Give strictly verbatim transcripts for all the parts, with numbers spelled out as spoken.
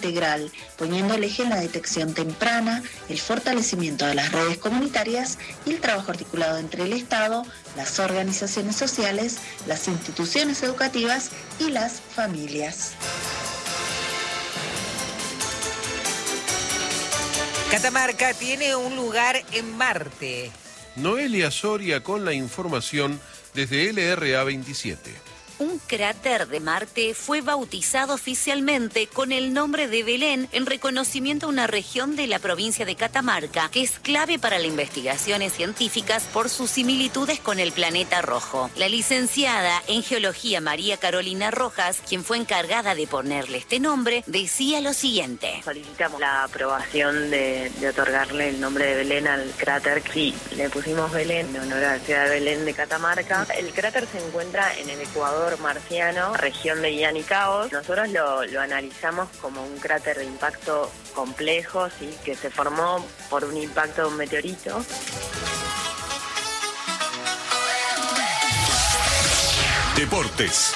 integral, poniendo el eje en la detección temprana, el fortalecimiento de las redes comunitarias y el trabajo articulado entre el Estado, las organizaciones sociales, las instituciones educativas y las familias. Catamarca tiene un lugar en Marte. Noelia Soria con la información desde L R A veintisiete. Un cráter de Marte fue bautizado oficialmente con el nombre de Belén en reconocimiento a una región de la provincia de Catamarca que es clave para las investigaciones científicas por sus similitudes con el planeta rojo. La licenciada en geología María Carolina Rojas, quien fue encargada de ponerle este nombre, decía lo siguiente. Solicitamos la aprobación de, de otorgarle el nombre de Belén al cráter. Sí, le pusimos Belén en honor a la ciudad de Belén de Catamarca. El cráter se encuentra en el Ecuador marciano, región de Ianicaos. Nosotros lo, lo analizamos como un cráter de impacto complejo, ¿sí? Que se formó por un impacto de un meteorito. Deportes.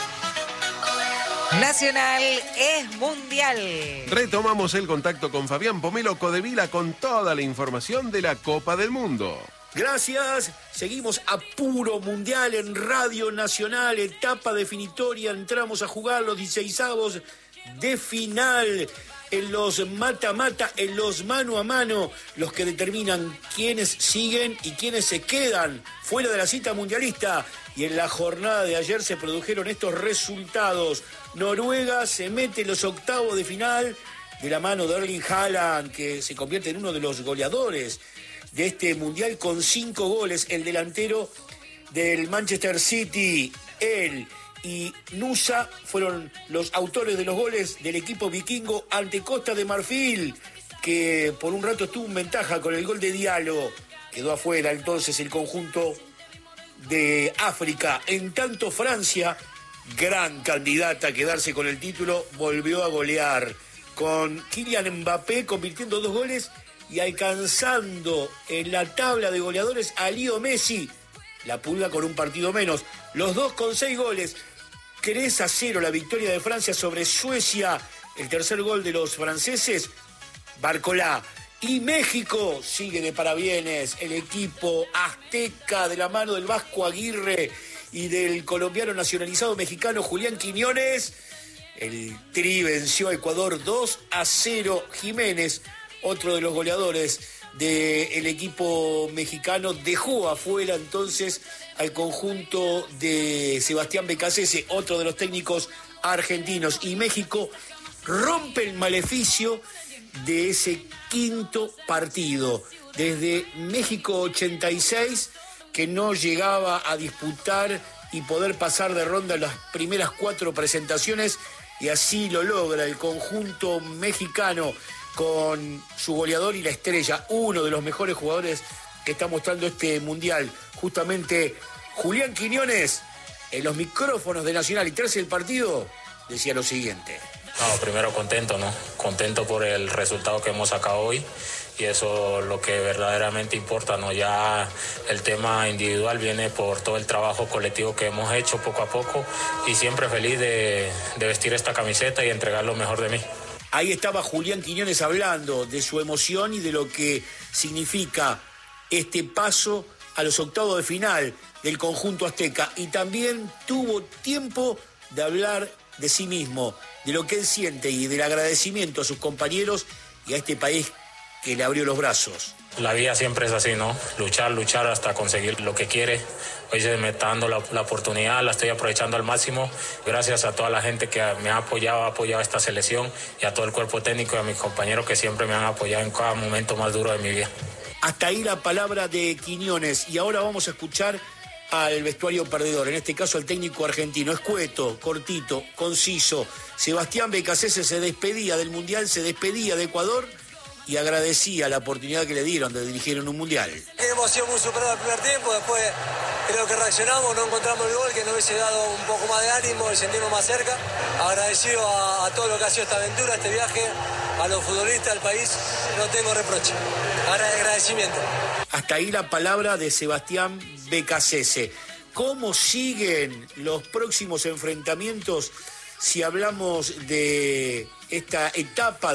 Nacional es mundial. Retomamos el contacto con Fabián Pomelo Codevila con toda la información de la Copa del Mundo. Gracias, seguimos a puro mundial en Radio Nacional, etapa definitoria, entramos a jugar los dieciseisavos de final, en los mata-mata, en los mano a mano, los que determinan quiénes siguen y quiénes se quedan fuera de la cita mundialista. Y en la jornada de ayer se produjeron estos resultados. Noruega se mete en los octavos de final de la mano de Erling Haaland, que se convierte en uno de los goleadores de este mundial con cinco goles. El delantero del Manchester City, él y Nusa fueron los autores de los goles del equipo vikingo ante Costa de Marfil, que por un rato estuvo en ventaja con el gol de Diallo. Quedó afuera entonces el conjunto de África. En tanto Francia, gran candidata a quedarse con el título, volvió a golear con Kylian Mbappé convirtiendo dos goles y alcanzando en la tabla de goleadores a Leo Messi, la pulga con un partido menos, los dos con seis goles. tres a cero la victoria de Francia sobre Suecia, el tercer gol de los franceses, Barcolá. Y México sigue de parabienes, el equipo azteca de la mano del Vasco Aguirre y del colombiano nacionalizado mexicano Julián Quiñones. El Tri venció a Ecuador dos a cero. Jiménez, otro de los goleadores del equipo mexicano, dejó afuera entonces al conjunto de Sebastián Becasese, otro de los técnicos argentinos. Y México rompe el maleficio de ese quinto partido. Desde México ochenta y seis, que no llegaba a disputar y poder pasar de ronda en las primeras cuatro presentaciones, y así lo logra el conjunto mexicano con su goleador y la estrella, uno de los mejores jugadores que está mostrando este mundial, justamente Julián Quiñones, en los micrófonos de Nacional y tras el partido, decía lo siguiente. No, primero contento, ¿no? Contento por el resultado que hemos sacado hoy y eso es lo que verdaderamente importa, ¿no? Ya el tema individual viene por todo el trabajo colectivo que hemos hecho poco a poco y siempre feliz de, de vestir esta camiseta y entregar lo mejor de mí. Ahí estaba Julián Quiñones hablando de su emoción y de lo que significa este paso a los octavos de final del conjunto azteca. Y también tuvo tiempo de hablar de sí mismo, de lo que él siente y del agradecimiento a sus compañeros y a este país que le abrió los brazos. La vida siempre es así, ¿no? Luchar, luchar hasta conseguir lo que quiere. Hoy se me está dando la, la oportunidad, la estoy aprovechando al máximo. Gracias a toda la gente que me ha apoyado, ha apoyado a esta selección y a todo el cuerpo técnico y a mis compañeros que siempre me han apoyado en cada momento más duro de mi vida. Hasta ahí la palabra de Quiñones y ahora vamos a escuchar al vestuario perdedor, en este caso al técnico argentino. Escueto, cortito, conciso. Sebastián Becasese se despedía del Mundial, se despedía de Ecuador y agradecía la oportunidad que le dieron de dirigir en un Mundial. Hemos sido muy superados el primer tiempo, después creo que reaccionamos, no encontramos el gol que nos hubiese dado un poco más de ánimo y sentirnos más cerca. Agradecido a, a todo lo que ha sido esta aventura, este viaje, a los futbolistas, al país, no tengo reproche. Ahora agradecimiento. Hasta ahí la palabra de Sebastián Becasese. ¿Cómo siguen los próximos enfrentamientos si hablamos de esta etapa